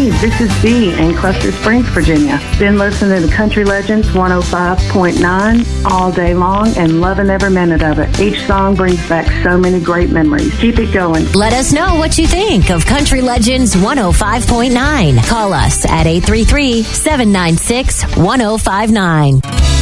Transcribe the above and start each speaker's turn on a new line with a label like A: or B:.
A: Hey, this is Dee in Cluster Springs, Virginia. Been listening to Country Legends 105.9 all day long and loving every minute of it. Each song brings back so many great memories. Keep it going.
B: Let us know what you think of Country Legends 105.9. Call us at 833-796-1059.